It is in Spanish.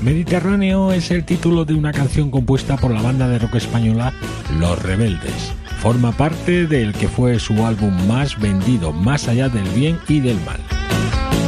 Mediterráneo es el título de una canción compuesta por la banda de rock española Los Rebeldes. Forma parte del que fue su álbum más vendido, Más allá del bien y del mal.